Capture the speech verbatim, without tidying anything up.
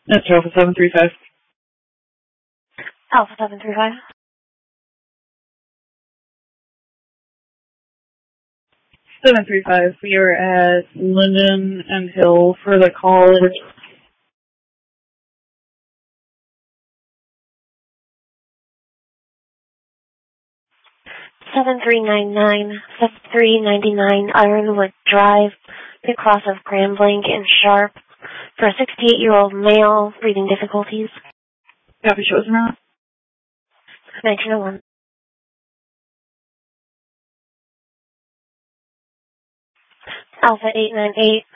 That's Alpha seven three five. Alpha seven three five. seven three five. We are at Linden and Hill for the college. seven three nine nine, seven three nine nine Ironwood Drive, the cross of Grand Blanc and Sharp, for a sixty-eight-year-old male, breathing difficulties. Copy, shows around. nineteen oh one. Alpha eight nine eight,